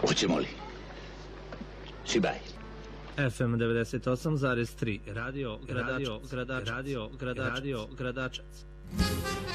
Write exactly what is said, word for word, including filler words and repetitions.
Hoćemo li? Sibaj. F M devedeset osam zarez tri Radio Gradačac. Radio Gradačac. Radio Gradačac.